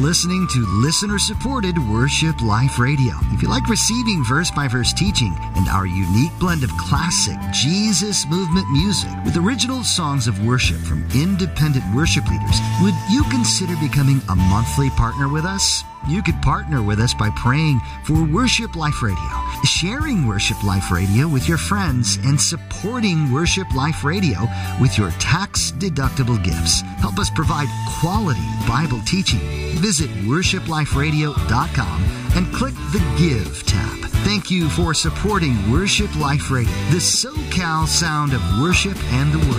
listening to listener-supported Worship Life Radio. If you like receiving verse-by-verse teaching and our unique blend of classic Jesus movement music with original songs of worship from independent worship leaders, would you consider becoming a monthly partner with us? You could partner with us by praying for Worship Life Radio, sharing Worship Life Radio with your friends, and supporting Worship Life Radio with your tax-deductible gifts. Help us provide quality Bible teaching. Visit worshipliferadio.com and click the Give tab. Thank you for supporting Worship Life Radio, the SoCal sound of worship and the Word.